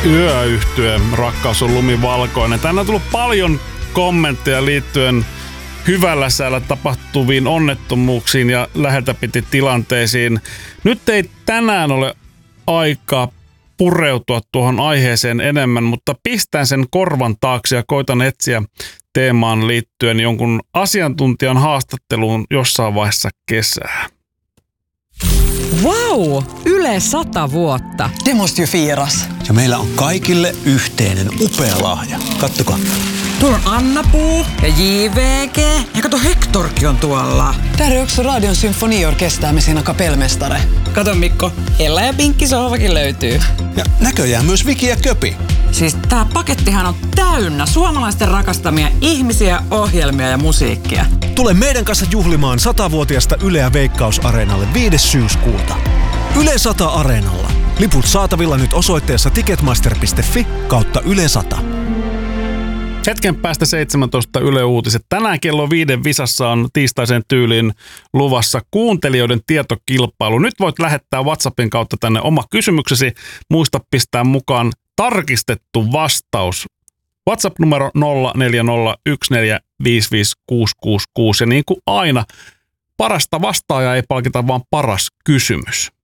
Yöyhtye, Rakkaus on lumivalkoinen. Tänään on tullut paljon kommentteja liittyen hyvällä säällä tapahtuviin onnettomuuksiin ja läheltä piti tilanteisiin. Nyt ei tänään ole aikaa pureutua tuohon aiheeseen enemmän, mutta pistän sen korvan taakse ja koitan etsiä teemaan liittyen jonkun asiantuntijan haastatteluun jossain vaiheessa kesää. Vau! Yle 100 vuotta. Det måste ju firas. Ja meillä on kaikille yhteinen upea lahja. Kattokaa. Tuolla on Anna-Puu ja JVG. Ja kato, Hectorkin on tuolla. Där är också Radion symfoniorkester med sina kapellmästare. Kato Mikko, Ella ja Pinkki sohvakin löytyy. Ja näköjään myös Viki ja Köpi. Siis tää pakettihan on täynnä suomalaisten rakastamia ihmisiä, ohjelmia ja musiikkia. Tule meidän kanssa juhlimaan 100-vuotiasta Yleä Veikkaus-areenalle 5. syyskuuta. Yle 100 Areenalla. Liput saatavilla nyt osoitteessa ticketmaster.fi/Yle 100. Hetken päästä 17 Yle Uutiset. Tänään kello 5 visassa on tiistaisen tyyliin luvassa kuuntelijoiden tietokilpailu. Nyt voit lähettää WhatsAppin kautta tänne oma kysymyksesi. Muista pistää mukaan tarkistettu vastaus. WhatsApp-numero 0401455666. Ja niin kuin aina, parasta vastaajaa ei palkita, vaan paras kysymys.